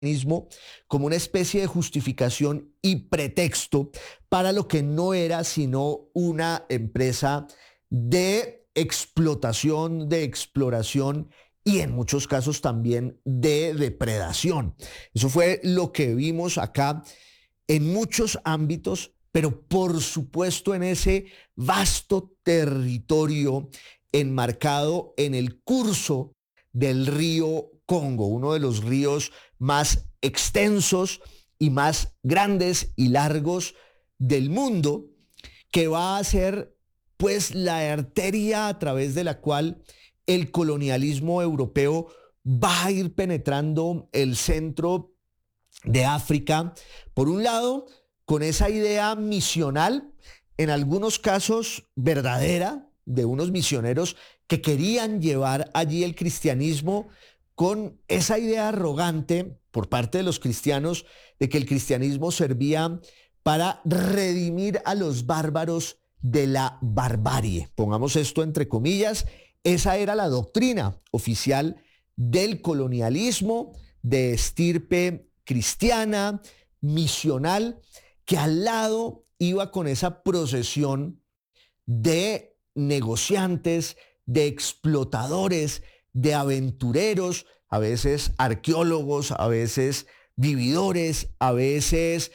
como una especie de justificación y pretexto para lo que no era sino una empresa de explotación, de exploración y en muchos casos también de depredación. Eso fue lo que vimos acá en muchos ámbitos, pero por supuesto en ese vasto territorio enmarcado en el curso del río Congo, uno de los ríos más extensos y más grandes y largos del mundo, que va a ser pues la arteria a través de la cual el colonialismo europeo va a ir penetrando el centro de África, por un lado, con esa idea misional, en algunos casos verdadera, de unos misioneros que querían llevar allí el cristianismo, con esa idea arrogante por parte de los cristianos de que el cristianismo servía para redimir a los bárbaros de la barbarie. Pongamos esto entre comillas, esa era la doctrina oficial del colonialismo de estirpe cristiana, misional, que al lado iba con esa procesión de negociantes, de explotadores, de aventureros, a veces arqueólogos, a veces vividores, a veces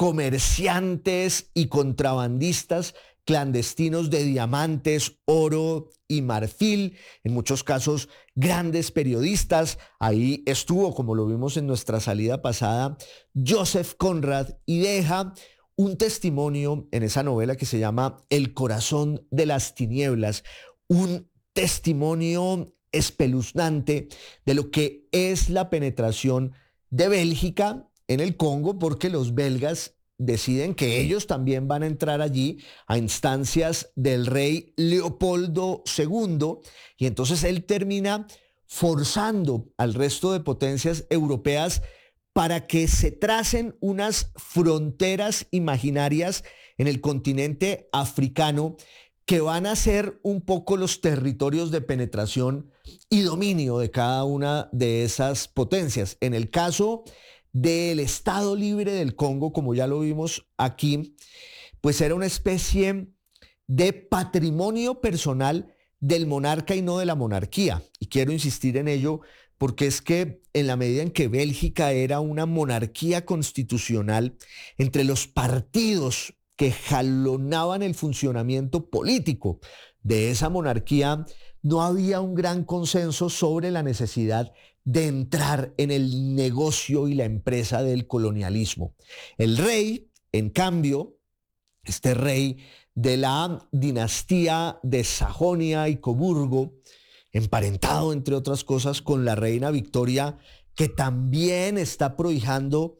comerciantes y contrabandistas clandestinos de diamantes, oro y marfil, en muchos casos grandes periodistas. Ahí estuvo, como lo vimos en nuestra salida pasada, Joseph Conrad, y deja un testimonio en esa novela que se llama El corazón de las tinieblas, un testimonio espeluznante de lo que es la penetración de Bélgica en el Congo, porque los belgas deciden que ellos también van a entrar allí a instancias del rey Leopoldo II, y entonces él termina forzando al resto de potencias europeas para que se tracen unas fronteras imaginarias en el continente africano que van a ser un poco los territorios de penetración y dominio de cada una de esas potencias. En el caso del Estado Libre del Congo, como ya lo vimos aquí, pues era una especie de patrimonio personal del monarca y no de la monarquía. Y quiero insistir en ello porque es que en la medida en que Bélgica era una monarquía constitucional, entre los partidos que jalonaban el funcionamiento político de esa monarquía, no había un gran consenso sobre la necesidad de entrar en el negocio y la empresa del colonialismo. El rey, en cambio, este rey de la dinastía de Sajonia y Coburgo, emparentado, entre otras cosas, con la reina Victoria, que también está prohijando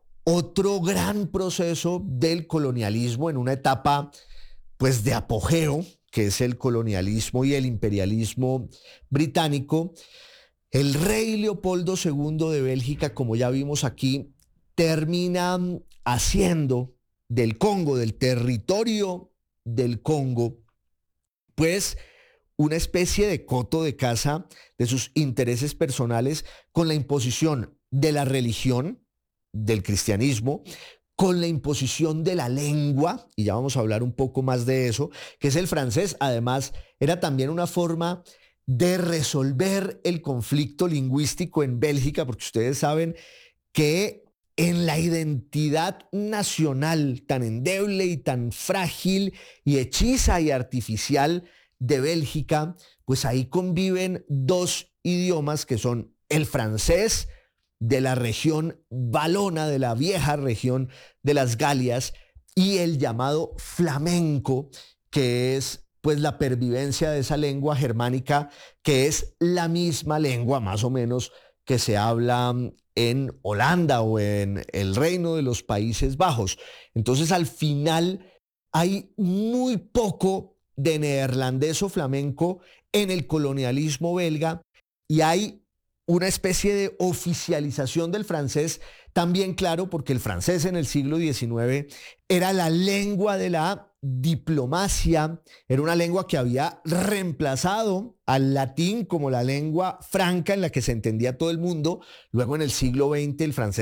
otro gran proceso del colonialismo en una etapa pues de apogeo, que es el colonialismo y el imperialismo británico. El rey Leopoldo II de Bélgica, como ya vimos aquí, termina haciendo del Congo, del territorio del Congo, pues una especie de coto de caza de sus intereses personales, con la imposición de la religión, del cristianismo, con la imposición de la lengua, y ya vamos a hablar un poco más de eso, que es el francés. Además, era también una forma de resolver el conflicto lingüístico en Bélgica, porque ustedes saben que en la identidad nacional tan endeble y tan frágil y hechiza y artificial de Bélgica, pues ahí conviven dos idiomas que son el francés de la región valona, de la vieja región de las Galias, y el llamado flamenco, que es pues la pervivencia de esa lengua germánica, que es la misma lengua más o menos que se habla en Holanda o en el Reino de los Países Bajos. Entonces, al final hay muy poco de neerlandés o flamenco en el colonialismo belga, y hay una especie de oficialización del francés también, claro, porque el francés en el siglo XIX era la lengua de la diplomacia, era una lengua que había reemplazado al latín como la lengua franca en la que se entendía todo el mundo. Luego en el siglo XX el francés